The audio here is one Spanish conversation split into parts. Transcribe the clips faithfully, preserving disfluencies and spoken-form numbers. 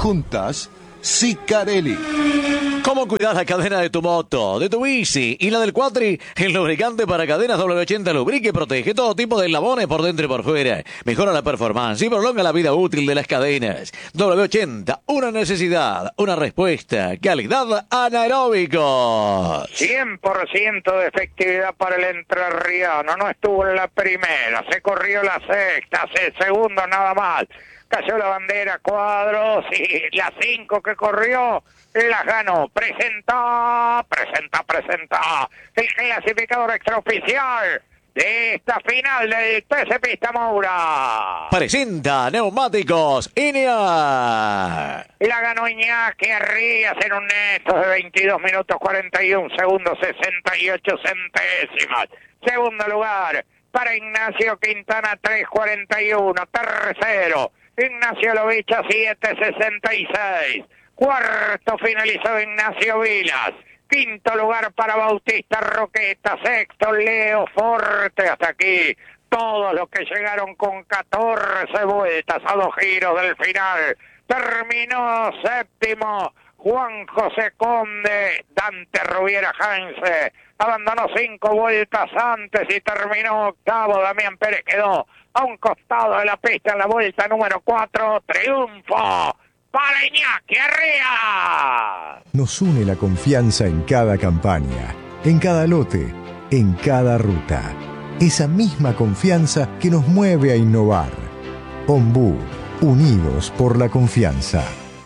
Juntas, Sicarelli. ¿Cómo cuidar la cadena de tu moto, de tu bici y la del cuatri? El lubricante para cadenas doble ochenta lubrica y protege todo tipo de eslabones por dentro y por fuera. Mejora la performance y prolonga la vida útil de las cadenas. doble ochenta, una necesidad, una respuesta, calidad anaeróbicos. cien por ciento de efectividad para el entrerriano. No estuvo en la primera, se corrió la sexta, el segundo nada más. Cayó la bandera Cuadros y las cinco que corrió las ganó. Presenta, presenta, presenta el clasificador extraoficial de esta final del T C Pista Moura. Presenta Neumáticos Inear. La ganó Iñaki Arrías en un neto de veintidós minutos cuarenta y un segundos sesenta y ocho centésimas. Segundo lugar para Ignacio Quintana tres cuarenta y uno. Tercero Ignacio Lovicha siete sesenta y seis. Cuarto finalizó Ignacio Vilas. Quinto lugar para Bautista Roqueta. Sexto Leo Forte. Hasta aquí todos los que llegaron con catorce vueltas a dos giros del final. Terminó séptimo Juan José Conde. Dante Rubiera Heinze abandonó cinco vueltas antes y terminó octavo. Damián Pérez quedó a un costado de la pista en la vuelta número cuatro. Triunfo para Iñaki Arría. Nos une la confianza en cada campaña, en cada lote, en cada ruta. Esa misma confianza que nos mueve a innovar. Ombú, unidos por la confianza.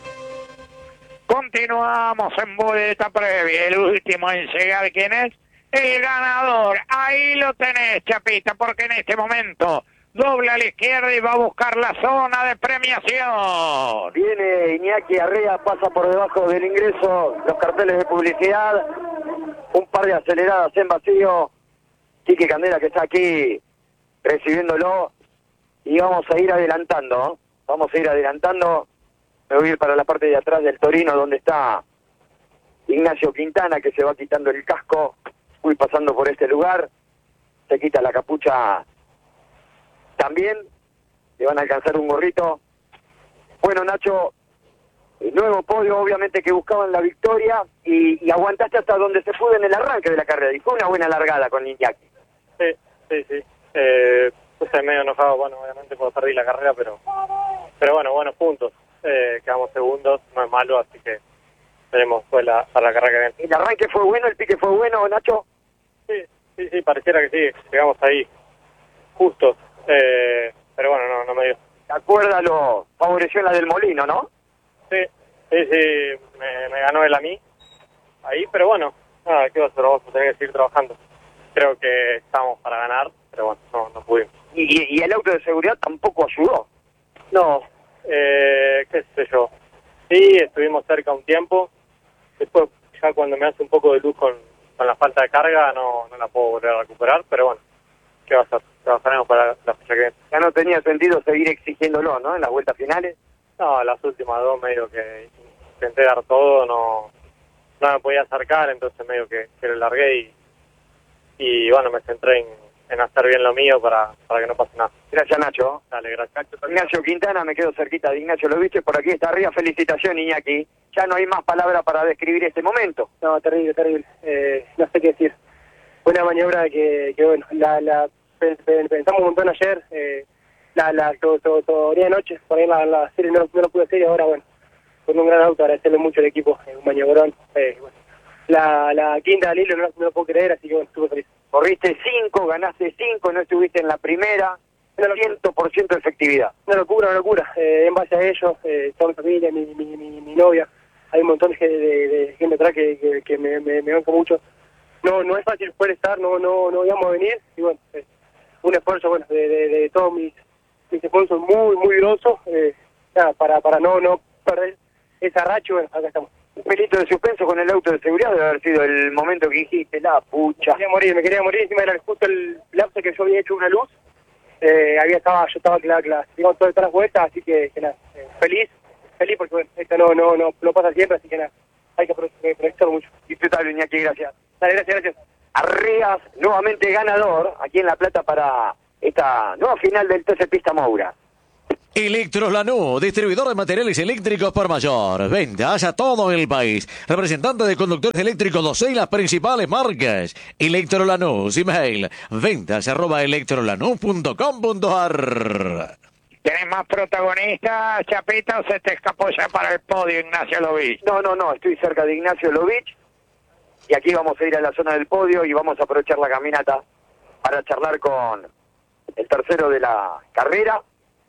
Continuamos en vuelta previa. El último en llegar, ¿quién es? El ganador. Ahí lo tenés, Chapita, porque en este momento dobla a la izquierda y va a buscar la zona de premiación. Viene Iñaki Arrea, pasa por debajo del ingreso, los carteles de publicidad, un par de aceleradas en vacío. Quique Candela que está aquí recibiéndolo y vamos a ir adelantando, ¿no? Vamos a ir adelantando. Me voy a ir para la parte de atrás del Torino donde está Ignacio Quintana, que se va quitando el casco. Voy pasando por este lugar, se quita la capucha también, le van a alcanzar un gorrito. Bueno, Nacho, el nuevo podio obviamente que buscaban la victoria y, y aguantaste hasta donde se pudo en el arranque de la carrera y fue una buena largada con Iñaki. Sí, sí, sí. Eh, puse medio enojado, bueno, obviamente porque perdí la carrera, pero pero bueno, buenos puntos. Eh, quedamos segundos, no es malo, así que tenemos pues la, para la carrera que viene. ¿El arranque fue bueno, el pique fue bueno, Nacho? Sí, sí, sí, pareciera que sí, llegamos ahí justos. Eh, pero bueno, no, no me dio. ¿Te acuerdas? Lo favoreció la del Molino, ¿no? Sí, sí, sí, me, me ganó él a mí ahí, pero bueno, nada, ¿qué va a hacer? Vamos a tener que seguir trabajando. Creo que estamos para ganar, pero bueno, no, no pudimos. Y, y el auto de seguridad tampoco ayudó. No, eh, qué sé yo. Sí, estuvimos cerca un tiempo. Después, ya cuando me hace un poco de luz con, con la falta de carga, no, no la puedo volver a recuperar, pero bueno, ¿qué va a hacer? Trabajaremos para la fecha que viene. Ya no tenía sentido seguir exigiéndolo, ¿no? En las vueltas finales. No, las últimas dos medio que intenté dar todo, no no me podía acercar, entonces medio que, que lo largué y, y bueno, me centré en, en hacer bien lo mío para, para que no pase nada. Gracias, Nacho. Dale, gracias. Ignacio Quintana, me quedo cerquita de Ignacio, lo viste, por aquí está arriba. Felicitación, Iñaki. Ya no hay más palabras para describir este momento. No, terrible, terrible. Eh, no sé qué decir. Una maniobra que, que bueno, la, la pensamos un montón ayer, eh, la, la to, to, todavía de noche, por ahí la, la serie no, no lo pude hacer y ahora, bueno, con un gran auto, agradecerle mucho al equipo, eh, un maniobrón. Eh, bueno. La, la quinta de Lilo no, no lo puedo creer, así que bueno, estuve feliz. Corriste cinco, ganaste cinco, no estuviste en la primera, cien por ciento de efectividad. Una locura, una locura. Eh, en base a ellos, eh, toda mi familia, mi, mi, mi, mi novia, hay un montón de, de, de gente atrás que, que, que me, me, me banca mucho. No no es fácil poder estar, no no no íbamos a venir, y bueno, eh, un esfuerzo bueno de, de, de todos mis mis sponsors muy, muy grosos, eh, nada, para para no no perder esa racha, bueno, acá estamos. Un pelito de suspenso con el auto de seguridad debe haber sido el momento que dijiste, la pucha. Me quería morir, me quería morir, encima era justo el lapso que yo había hecho una luz, eh, había estaba, yo estaba claro, claro, digamos, todas las vueltas, así que, que nada, eh, feliz, feliz porque bueno, esto no, no, no, no pasa siempre, así que nada, hay que aprovecharlo mucho. Disfrutable, Iñaki, gracias. Dale, gracias, gracias. Arrías, nuevamente ganador, aquí en La Plata para esta nueva final del T C Pista Moura. Electros Lanús, distribuidor de materiales eléctricos por mayor. Ventas a todo el país. Representante de conductores eléctricos docey las principales marcas. Electros Lanús, email ventas arroba electrolanús punto com punto ar. ¿Tenés más protagonistas, Chapita, o se te escapó ya para el podio Ignacio Lovich? No, no, no, estoy cerca de Ignacio Lovich y aquí vamos a ir a la zona del podio y vamos a aprovechar la caminata para charlar con el tercero de la carrera.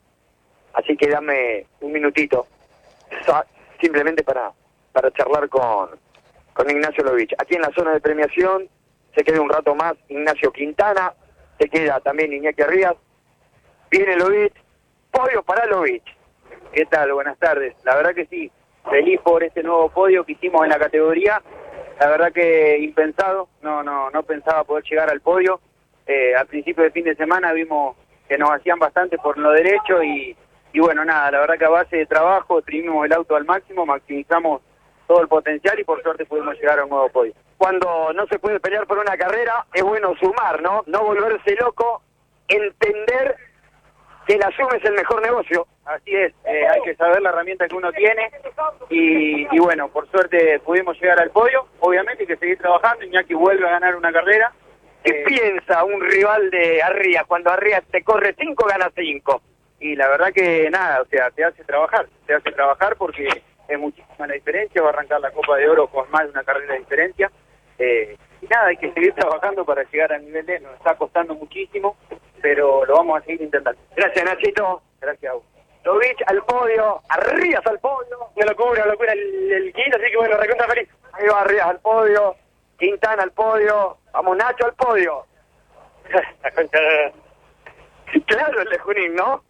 Así que dame un minutito, simplemente para, para charlar con, con Ignacio Lovich. Aquí en la zona de premiación se queda un rato más Ignacio Quintana, se queda también Iñaki Rías, viene Lovich, podio para Lovich. ¿Qué tal? Buenas tardes. La verdad que sí, feliz por este nuevo podio que hicimos en la categoría. La verdad que impensado, no no no pensaba poder llegar al podio. Eh, al principio del fin de semana vimos que nos hacían bastante por lo derecho y Y bueno, nada, la verdad que a base de trabajo exprimimos el auto al máximo, maximizamos todo el potencial y por suerte pudimos llegar a un nuevo podio. Cuando no se puede pelear por una carrera, es bueno sumar, ¿no? No volverse loco, entender que la suma es el mejor negocio. Así es, eh, hay que saber la herramienta que uno tiene y, y bueno, por suerte pudimos llegar al podio. Obviamente hay que seguir trabajando, Iñaki vuelve a ganar una carrera. ¿Qué eh, piensa un rival de Arrías cuando Arrías te corre cinco, gana cinco? Y la verdad que nada, o sea, te hace trabajar, te hace trabajar porque es muchísima la diferencia, va a arrancar la Copa de Oro con más de una carrera de diferencia. Eh, y nada, hay que seguir trabajando para llegar al nivel de, nos está costando muchísimo, pero lo vamos a seguir intentando. Gracias, Nachito. Gracias a vos. Lovich al podio, Arrías al podio. Una locura, una locura el, el quinto, así que bueno, recontra feliz. Ahí va Arrías al podio, Quintana al podio, vamos Nacho al podio. La concha de... Claro, el de Junín, ¿no?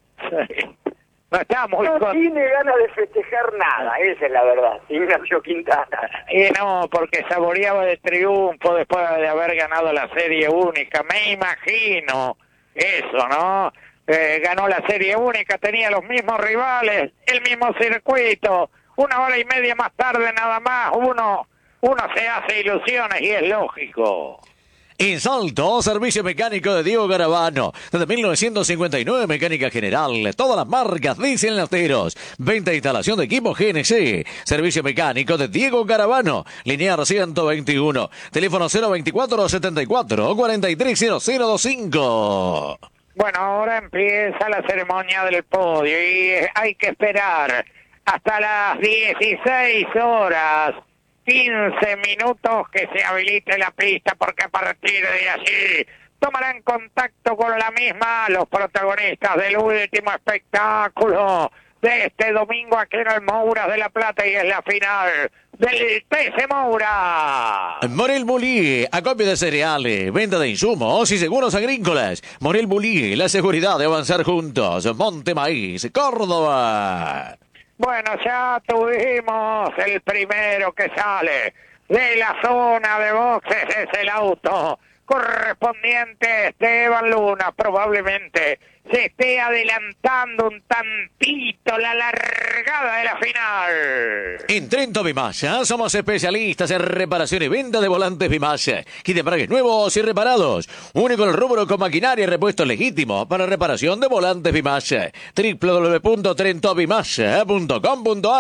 No está muy No con... tiene ganas de festejar nada, esa es la verdad, Ignacio Quintana. Y no, porque saboreaba de triunfo después de haber ganado la serie única, me imagino eso, ¿no? Eh, ganó la serie única, tenía los mismos rivales, el mismo circuito, una hora y media más tarde nada más, uno, uno se hace ilusiones y es lógico. En Salto, servicio mecánico de Diego Garavano. Desde mil novecientos cincuenta y nueve, mecánica general. Todas las marcas dicen lateros. Venta e instalación de equipo G N C. Servicio mecánico de Diego Garavano. Linear ciento veintiuno. Teléfono cero veinticuatro setenta y cuatro cuarenta y tres cero cero veinticinco. Bueno, ahora empieza la ceremonia del podio y hay que esperar hasta las dieciséis horas. quince minutos que se habilite la pista porque a partir de allí tomarán contacto con la misma los protagonistas del último espectáculo de este domingo aquí en el Mouras de La Plata y es la final del T C Moura. Morel Bulí, acopio de cereales, venta de insumos y seguros agrícolas. Morel Bulí, la seguridad de avanzar juntos. Monte Maíz, Córdoba. Bueno, ya tuvimos el primero que sale de la zona de boxes, es el auto correspondiente a Esteban Luna, probablemente se esté adelantando un tantito la largada de la final. En Trento Bimasa somos especialistas en reparación y venta de volantes Bimasa y de embragues nuevos y reparados. Único en el rubro con maquinaria y repuestos legítimos para reparación de volantes Bimasa. doble u doble u doble u punto trento bimasa punto com punto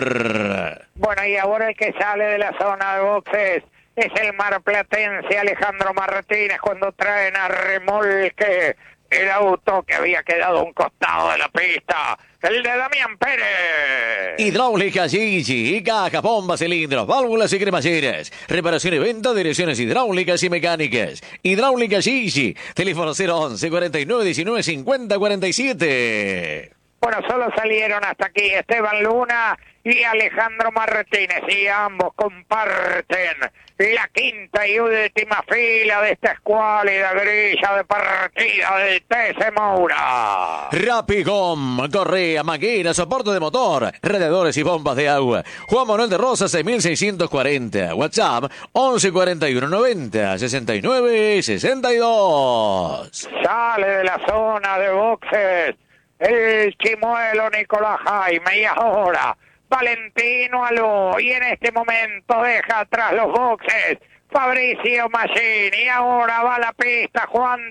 ar. Bueno, y ahora el que sale de la zona de boxes es el marplatense Alejandro Martínez cuando traen a remolque el auto que había quedado a un costado de la pista, el de Damián Pérez. Hidráulica Gigi, cajas, bombas, cilindros, válvulas y cremalleras. Reparación y venta de direcciones hidráulicas y mecánicas. Hidráulica Gigi, teléfono cero once cuarenta y nueve diecinueve cincuenta cuarenta y siete. Bueno, solo salieron hasta aquí Esteban Luna y Alejandro Martínez y ambos comparten la quinta y última fila de esta escuálida grilla de partida del T C Moura. Rapicom, correa, manguera, soporte de motor, radiadores y bombas de agua. Juan Manuel de Rosas seis mil seiscientos cuarenta. WhatsApp once cuarenta y uno noventa sesenta y nueve sesenta y dos. Sale de la zona de boxes el chimuelo Nicolás Jaime y ahora Valentino Aló, y en este momento deja atrás los boxes Fabricio Maggini. Ahora va a la pista Juan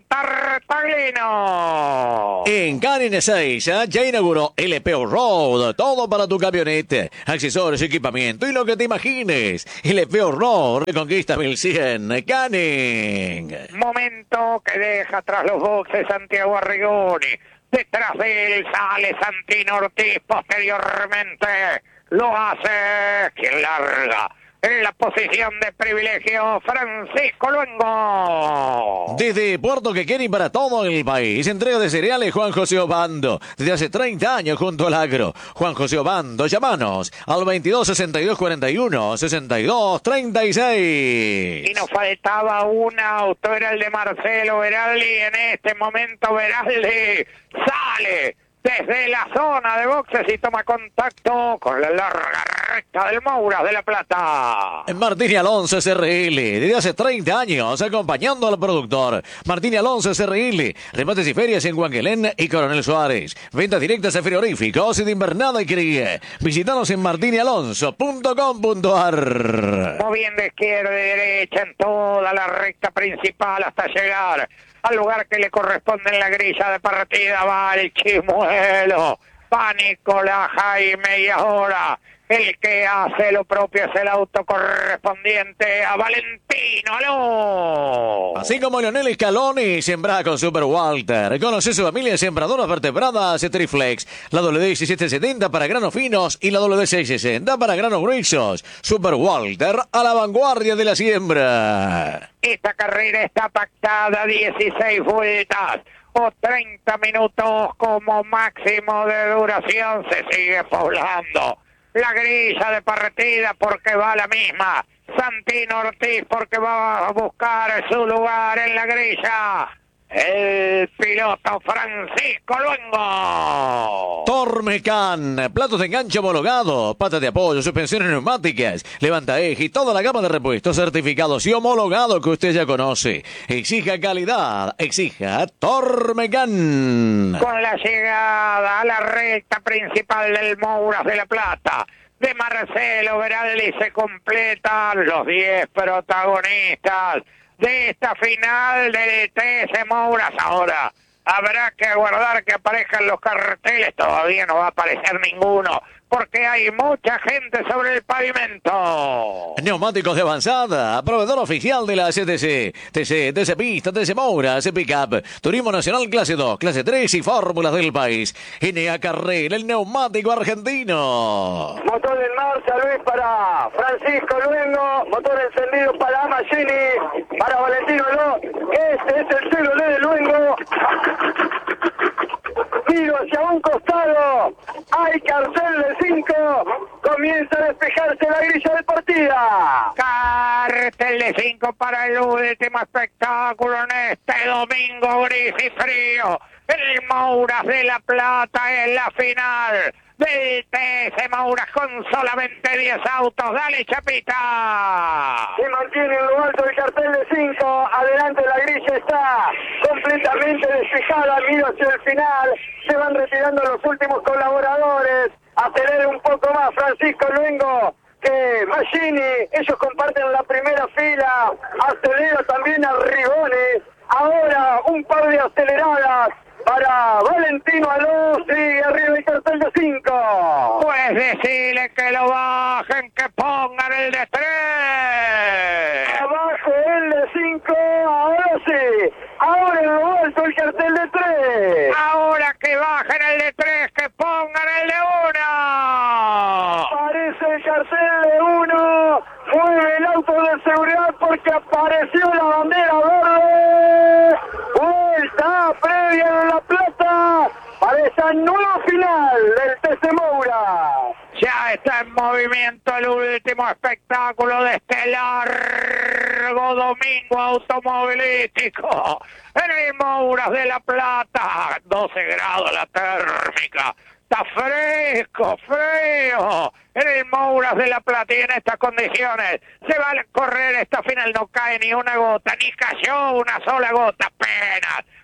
Tartaglino. En Cannes Ezeiza ya inauguró L P Road, todo para tu camioneta, accesorios, equipamiento y lo que te imagines. L P Road, Reconquista mil cien, Cannes. Momento que deja tras los boxes Santiago Arrigoni. Detrás de él sale Santino Ortiz. Posteriormente lo hace quien larga en la posición de privilegio, Francisco Luengo. Desde Puerto Quequén para todo el país, entrega de cereales Juan José Obando. Desde hace treinta años junto al agro. Juan José Obando, llámanos al veintidós sesenta y dos cuarenta y uno sesenta y dos treinta y seis. Y nos faltaba un auto, era el de Marcelo Veraldi. En este momento Veraldi sale desde la zona de boxes y toma contacto con la larga recta del Mouras de la Plata. Martín Alonso S R L, desde hace treinta años acompañando al productor. Martín Alonso S R L, remates y ferias en Guanguelén y Coronel Suárez. Ventas directas a frigoríficos y de invernada y cría. Visítanos en martín alonso punto com punto a r. Moviendo izquierda y derecha en toda la recta principal hasta llegar al lugar que le corresponde en la grilla de partida. Va el Chimuelo, va Nicolás Jaime y ahora el que hace lo propio es el auto correspondiente a Valentino Aló. Así como Leonel Scaloni sembra con Super Walter. Conoce su familia sembradoras vertebradas Triflex. La W D diecisiete setenta para granos finos y la W D seiscientos sesenta para granos gruesos. Super Walter a la vanguardia de la siembra. Esta carrera está pactada dieciséis vueltas o treinta minutos como máximo de duración. Se sigue poblando la grilla de partida porque va la misma. Santino Ortiz porque va a buscar su lugar en la grilla. El piloto Francisco Luengo. Tormecan, platos de enganche homologado, patas de apoyo, suspensiones neumáticas, levanta eje y toda la gama de repuestos certificados y homologados que usted ya conoce. Exija calidad, exija Tormecan. Con la llegada a la recta principal del Mouras de la Plata de Marcelo Veraldi se completan los diez protagonistas de esta final del T S Mouras. Ahora habrá que aguardar que aparezcan los carteles. Todavía no va a aparecer ninguno porque hay mucha gente sobre el pavimento. Neumáticos de avanzada, proveedor oficial de la C T C. T C, T C Pista, T C Mouras, Pickup, Turismo Nacional Clase dos, Clase tres y fórmulas del país. N A Carrera, el neumático argentino. Motor en marcha, Luis, para Francisco Luengo. Motor encendido para Maggini, para Valentino Aló. Este es el celo de Luengo. Miro hacia un costado. Hay cartel de cinco. Comienza a despejarse la grilla de partida. Cartel de cinco para el último espectáculo en este domingo gris y frío. El Mouras de la Plata en la final del T S Mouras con solamente diez autos. Dale, Chapita. Se mantiene en lo alto del cartel de cinco. Adelante la grilla está completamente despejada. Miro hacia el final. Se van retirando los últimos colaboradores. Acelere un poco más Francisco Luengo que Maggini. Ellos comparten la primera fila. Acelera también a Rigoni. Ahora un par de aceleradas para Valentino Aló. Sigue arriba el cartel de cinco. Pues decirle que lo bajen, que pongan el de tres. Abajo el de cinco. Ahora sí. Ahora en lo alto el cartel de tres. Ahora que bajen el de tres, que pongan el de uno. Aparece el cartel de uno. Mueve el auto de seguridad porque apareció la bandera verde. Vuelta previa en La Plata para esa nueva final del T S Mouras. Ya está en movimiento el último espectáculo de este largo domingo automovilístico en el Mouras de la Plata. doce grados la térmica. Está fresco, frío en el Mouras de la Plata y en estas condiciones se va a correr esta final. No cae ni una gota, ni cayó una sola gota, apenas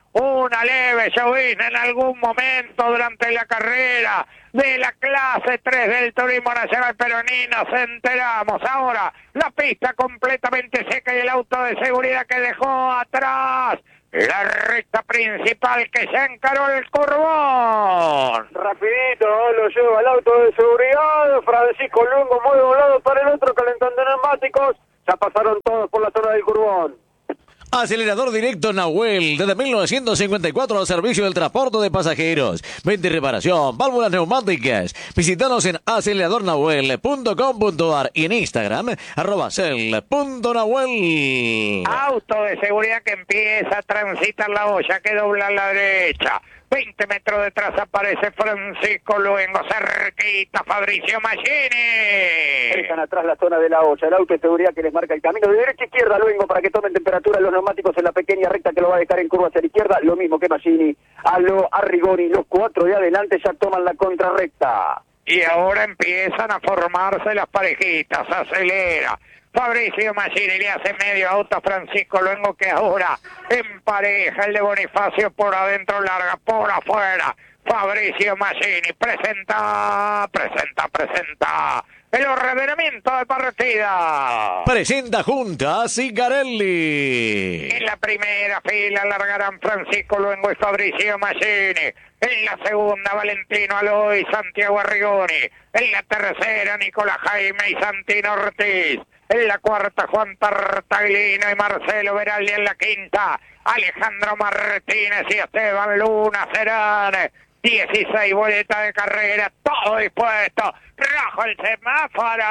una leve llovizna en algún momento durante la carrera de la clase tres del Turismo Nacional, pero ni nos enteramos. Ahora la pista completamente seca y el auto de seguridad que dejó atrás la recta principal que ya encaró el curvón. Rapidito, ¿no? Lo lleva el auto de seguridad. Francisco Luengo mueve de un lado para el otro, calentando neumáticos. Ya pasaron todos por la zona del curvón. Acelerador directo Nahuel, desde mil novecientos cincuenta y cuatro al servicio del transporte de pasajeros. Venta y reparación, válvulas neumáticas. Visítanos en acelerador nahuel punto com punto a r y en Instagram, arroba cel punto nahuel. Auto de seguridad que empieza a transitar la olla, que dobla a la derecha. veinte metros detrás aparece Francisco Luengo, cerquita Fabricio Machini. Dejan atrás la zona de la olla, el auto de seguridad que les marca el camino de derecha a izquierda Luengo para que tomen temperatura los neumáticos en la pequeña recta que lo va a dejar en curva hacia la izquierda, lo mismo que Machini, a lo Arrigoni, los cuatro de adelante ya toman la contrarrecta. Y ahora empiezan a formarse las parejitas, acelera Fabricio Machini, le hace medio auto a Francisco Luengo, que ahora empareja el de Bonifacio por adentro, larga por afuera. Fabricio Machini presenta, presenta, presenta el ordenamiento de partida. Presenta junta a Sicarelli. En la primera fila largarán Francisco Luengo y Fabricio Machini. En la segunda, Valentino Aloy, Santiago Arrigoni. En la tercera, Nicolás Jaime y Santino Ortiz. En la cuarta, Juan Tartaglino y Marcelo Veraldi. En la quinta, Alejandro Martínez y Esteban Luna serán dieciséis vueltas de carrera, todo dispuesto. Rojo el semáforo,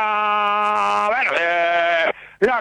verde.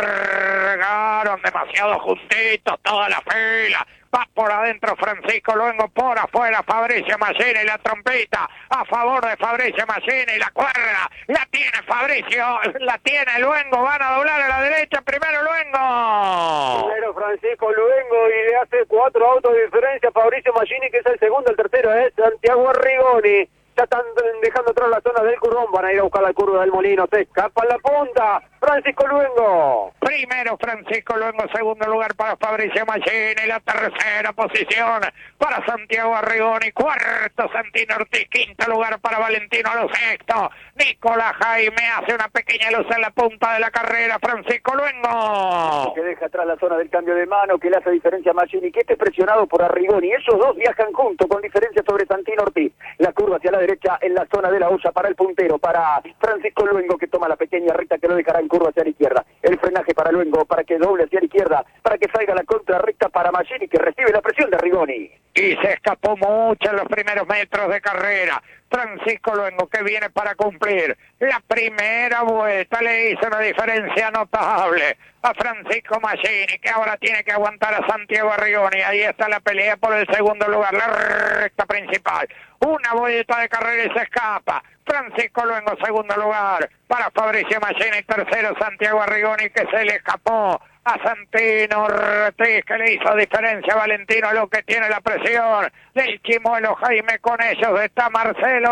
Largaron demasiado juntitos toda la fila. Va por adentro Francisco Luengo, por afuera Fabricio Machini, la trompeta a favor de Fabricio Machini, la cuerda la tiene Fabricio, la tiene Luengo, van a doblar a la derecha, primero Luengo. Primero Francisco Luengo y le hace cuatro autos de diferencia a Fabricio Machini, que es el segundo, el tercero es Santiago Arrigoni. Ya están dejando atrás la zona del curvón, van a ir a buscar la curva del Molino, se escapa en la punta, Francisco Luengo. Primero Francisco Luengo, segundo lugar para Fabricio Machini, la tercera posición para Santiago Arrigoni, cuarto Santino Ortiz, quinto lugar para Valentino, lo sexto Nicolás Jaime, hace una pequeña luz en la punta de la carrera, Francisco Luengo. Que deja atrás la zona del cambio de mano, que le hace diferencia a Machini, que esté presionado por Arrigoni, esos dos viajan juntos con diferencia sobre Santino Ortiz, la curva hacia la derecha en la zona de la olla para el puntero, para Francisco Luengo, que toma la pequeña recta que lo dejará en curva hacia la izquierda, el frenaje para Luengo, para que doble hacia la izquierda, para que salga la contrarrecta para Machini, que recibe la presión de Arrigoni. Y se escapó mucho en los primeros metros de carrera. Francisco Luengo, que viene para cumplir la primera vuelta, le hizo una diferencia notable a Francisco Machini, que ahora tiene que aguantar a Santiago Arrigoni. Ahí está la pelea por el segundo lugar, la recta principal. Una vuelta de carrera y se escapa. Francisco Luengo, segundo lugar para Fabricio Machini, tercero Santiago Arrigoni, que se le escapó a Santino Ortiz, que le hizo diferencia a Valentino, lo que tiene la presión del Chimuelo Jaime. Con ellos está Marcelo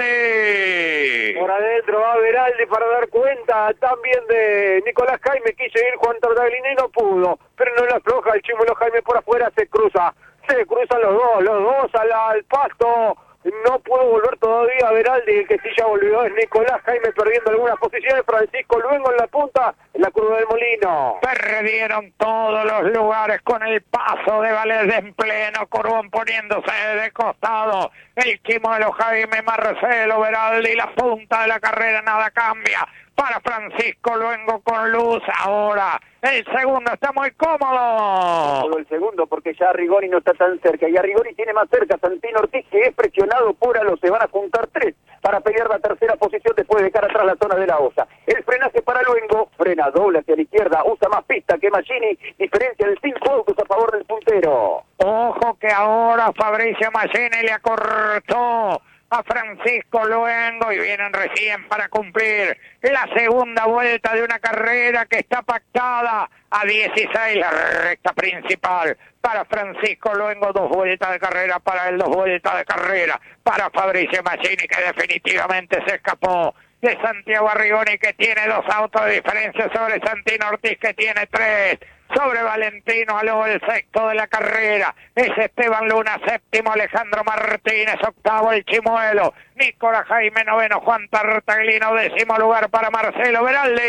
Veraldi. Por adentro va Veraldi para dar cuenta también de Nicolás Jaime, quiso ir Juan Tartaglini y no pudo, pero no la afloja el Chimuelo Jaime, por afuera se cruza, se cruzan los dos, los dos al, al pasto. No pudo volver todavía Veraldi, el que sí ya volvió es Nicolás Jaime, perdiendo algunas posiciones. Francisco Luengo en la punta, en la curva del Molino. Perdieron todos los lugares con el paso de Valdés en pleno curvón, poniéndose de costado el Chimuelo Jaime, Marcelo Veraldi, la punta de la carrera, nada cambia para Francisco Luengo con luz. Ahora el segundo está muy cómodo. Todo el segundo, porque ya Arrigoni no está tan cerca, y Arrigoni tiene más cerca a Santino Ortiz, que es presionado por Alo. Se van a juntar tres para pelear la tercera posición después de dejar atrás la zona de la olla. El frenaje para Luengo, frena doble hacia la izquierda, usa más pista que Machini, diferencia de cinco autos a favor del puntero. Ojo que ahora Fabricio Machini le acortó a Francisco Luengo y vienen recién para cumplir la segunda vuelta de una carrera que está pactada a dieciséis, la recta principal para Francisco Luengo, dos vueltas de carrera para él, dos vueltas de carrera para Fabricio Machini, que definitivamente se escapó de Santiago Arrigoni, que tiene dos autos de diferencia sobre Santino Ortiz, que tiene tres. sobre Valentino Aló, el sexto de la carrera. Es Esteban Luna, séptimo Alejandro Martínez, octavo el Chimuelo. Nicolás Jaime, noveno Juan Tartaglino, décimo lugar para Marcelo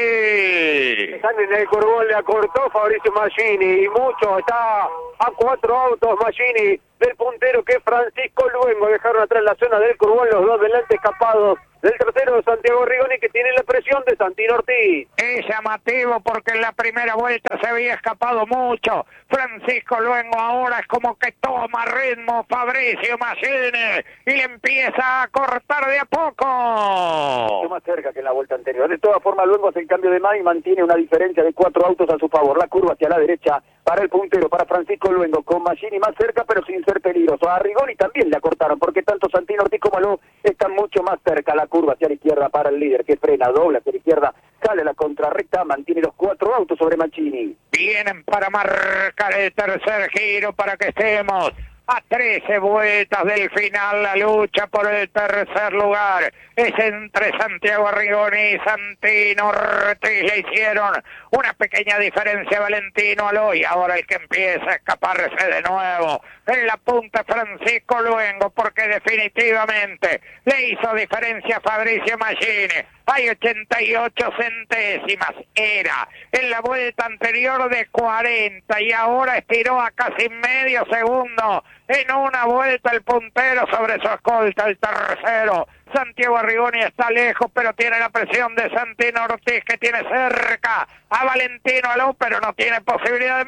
Beraldi. Están en el Curbón, le acortó Fabricio Maggini y mucho, está a cuatro autos Maggini del puntero que es Francisco Luengo. Dejaron atrás la zona del Curbón, los dos delante escapados del tercero Santiago Rigoni, que tiene la presión de Santino Ortiz. Es llamativo porque en la primera vuelta se había escapado mucho. Francisco Luengo ahora es como que toma ritmo Fabricio Maggini y le empieza a cortar de a poco. Mucho más cerca que en la vuelta anterior. De todas formas, Luengo hace el cambio de mano y mantiene una diferencia de cuatro autos a su favor. La curva hacia la derecha para el puntero, para Francisco Luengo, con Maggini más cerca pero sin ser peligroso. A Rigoni también le acortaron porque tanto Santino Ortiz como Aló están mucho más cerca. La curva hacia la izquierda para el líder que frena, dobla hacia la izquierda, sale a la contrarrecta, mantiene los cuatro autos sobre Maggini. Vienen para marcar el tercer giro para que estemos a trece vueltas del final. La lucha por el tercer lugar es entre Santiago Rigoni y Santino Ortiz. Le hicieron una pequeña diferencia a Valentino Aló y ahora el que empieza a escaparse de nuevo en la punta Francisco Luengo, porque definitivamente le hizo diferencia a Fabricio Maggini. Hay ochenta y ocho centésimas, era en la vuelta anterior de cuarenta y ahora estiró a casi medio segundo en una vuelta el puntero sobre su escolta, el tercero. Santiago Rigoni está lejos, pero tiene la presión de Santino Ortiz, que tiene cerca a Valentino Aló, pero no tiene posibilidad de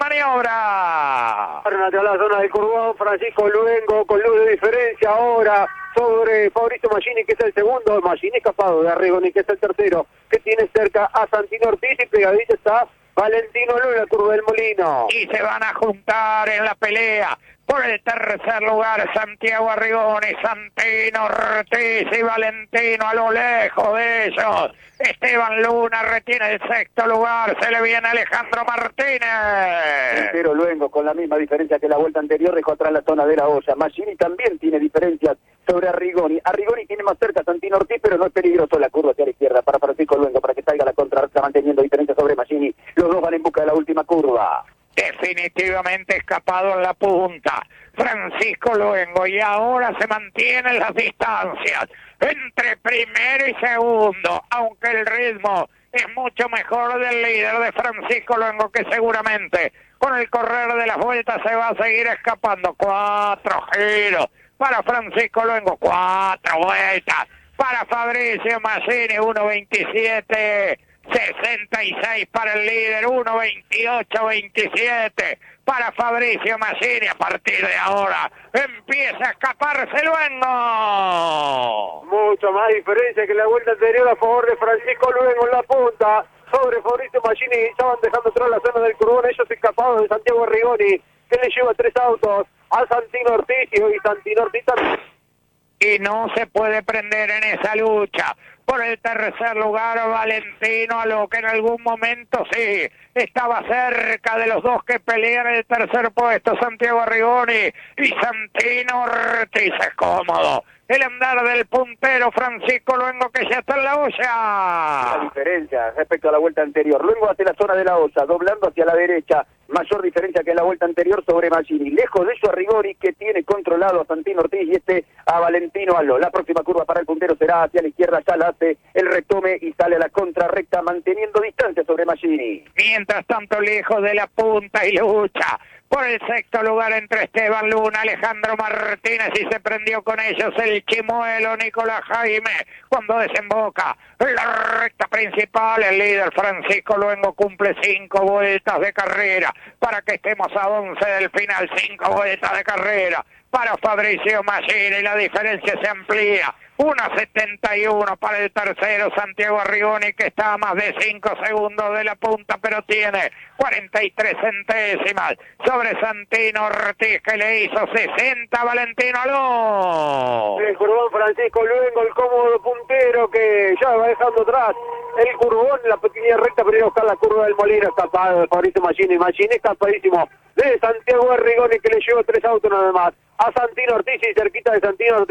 maniobra. Hacia la zona del Curbón, Francisco Luengo con luz de diferencia ahora sobre Fabricio Maggini, que es el segundo. Maggini escapado de Rigoni, que es el tercero, que tiene cerca a Santino Ortiz, y pegadito está Valentino Aló en la curva del Molino. Y se van a juntar en la pelea por el tercer lugar Santiago Rigoni, Santino Ortiz y Valentino a lo lejos de ellos. Esteban Luna retiene el sexto lugar, se le viene Alejandro Martínez. Pero Luengo con la misma diferencia que la vuelta anterior dejó atrás la zona de la olla. Maggini también tiene diferencias sobre Rigoni. A Rigoni tiene más cerca a Santino Ortiz, pero no es peligroso la curva hacia la izquierda para Francisco Luengo, para que salga la contrarrecta manteniendo diferencia sobre Maggini. Los dos van en busca de la última curva. Definitivamente escapado en la punta Francisco Luengo, y ahora se mantienen las distancias entre primero y segundo, aunque el ritmo es mucho mejor del líder de Francisco Luengo, que seguramente con el correr de las vueltas se va a seguir escapando. Cuatro giros para Francisco Luengo, cuatro vueltas para Fabricio Maggini, uno veintisiete sesenta y seis para el líder, uno veintiocho veintisiete para Fabricio Maggini. A partir de ahora empieza a escaparse Luengo. Mucho más diferencia que la vuelta anterior a favor de Francisco Luengo en la punta sobre Fabricio Maggini. Estaban dejando atrás la zona del Curbón, ellos escapados de Santiago Rigoni, que le lleva tres autos a Santino Ortiz, y hoy Santino Ortiz también. Y no se puede prender en esa lucha por el tercer lugar Valentino Aló, que en algún momento sí estaba cerca de los dos que pelean el tercer puesto, Santiago Rigoni y Santino Ortiz. Es cómodo el andar del puntero Francisco Luengo, que ya está en la olla. La diferencia respecto a la vuelta anterior. Luengo hacia la zona de la olla, doblando hacia la derecha. Mayor diferencia que en la vuelta anterior sobre Maggini. Lejos de eso a Rigoni, que tiene controlado a Santino Ortiz, y este a Valentino Aló. La próxima curva para el puntero será hacia la izquierda, ya la hace el retome y sale a la contrarrecta manteniendo distancia sobre Maggini. Mientras tanto, lejos de la punta y lucha por el sexto lugar entre Esteban Luna, Alejandro Martínez, y se prendió con ellos el Chimuelo Nicolás Jaime cuando desemboca en la recta principal. El líder Francisco Luengo cumple cinco vueltas de carrera para que estemos a once del final. Cinco vueltas de carrera para Fabricio Maggini, la diferencia se amplía. uno setenta y uno para el tercero, Santiago Rigoni, que está a más de cinco segundos de la punta, pero tiene cuarenta y tres centésimas sobre Santino Ortiz, que le hizo sesenta Valentino Aló. El Curbón Francisco Luengo, el cómodo puntero, que ya va dejando atrás el Curbón, la pequeña recta para ir a buscar la curva del Molino. Escapado de Fabricio Maggini, Maggini escapadísimo de Santiago Rigoni, que le llevó tres autos nada más a Santino Ortiz, y cerquita de Santino Ortiz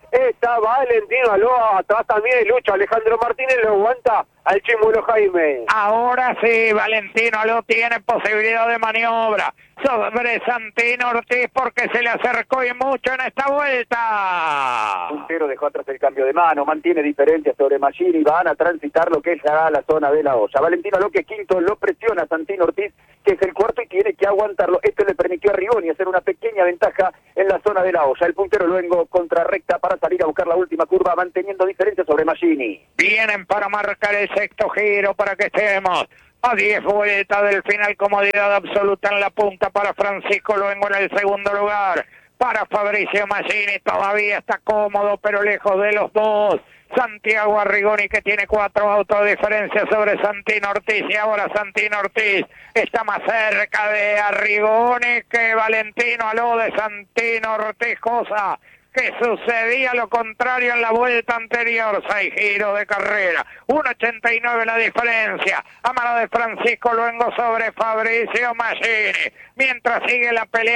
Está Valentino Aló, atrás también el Lucho. Alejandro Martínez lo aguanta al Chimuelo Jaime. Ahora sí, Valentino Aló tiene posibilidad de maniobra sobre Santino Ortiz porque se le acercó y mucho en esta vuelta. Puntero dejó atrás el cambio de mano, mantiene diferencia sobre Magini y van a transitar lo que es ya la zona de la olla. Valentino Aló, que es quinto, lo presiona Santino Ortiz, que es el cuarto y tiene que aguantarlo. Esto le permitió a Rigoni hacer una pequeña ventaja en la zona de la olla. El puntero luego contrarrecta para salir a buscar la última curva, manteniendo diferencia sobre Magini. Vienen para marcar el sexto giro para que estemos a diez vueltas del final. Comodidad absoluta en la punta para Francisco Luengo en el segundo lugar. Para Fabricio Magini todavía está cómodo, pero lejos de los dos. Santiago Arrigoni, que tiene cuatro autos de diferencia sobre Santino Ortiz, y ahora Santino Ortiz está más cerca de Arrigoni que Valentino Aló de Santino Ortiz, cosa que sucedía lo contrario en la vuelta anterior. Seis giros de carrera, uno ochenta y nueve la diferencia a mano de Francisco Luengo sobre Fabricio Magini, mientras sigue la pelea